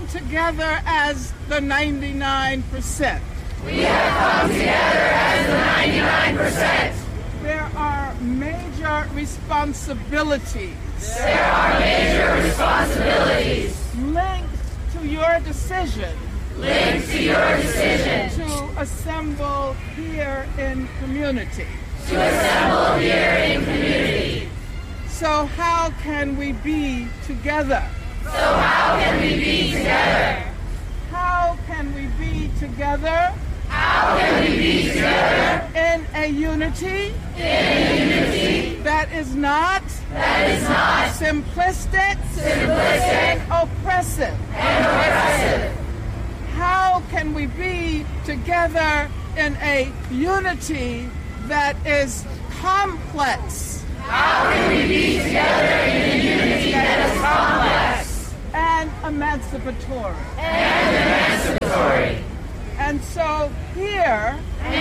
together as the 99%. We have come together as the 99%. There are major responsibilities. There are major responsibilities linked to your decision. Linked to your decision To assemble here in community. To assemble here in community. So how can we be together? So how can we be together? How can we be together? How can we be together? In a unity. In a unity. That is not. That is not. Simplistic. Simplistic. Oppressive. And oppressive. How can we be together in a unity that is complex? How can we be together in a unity that is complex? And emancipatory. And emancipatory. And so here,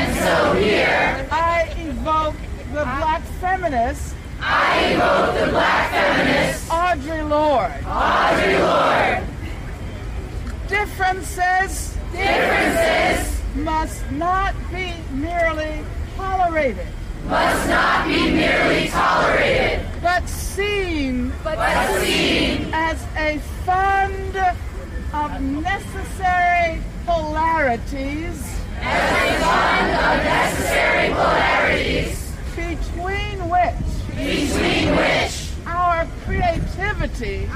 I evoke the black feminist. I evoke the black feminist. Audre Lorde. Audre Lorde. Differences must not be merely tolerated. Must not be merely tolerated. But seen as a fund of necessary polarities. As a fund of necessary polarities. Between which our creativity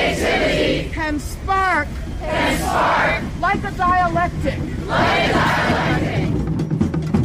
can spark like a dialectic.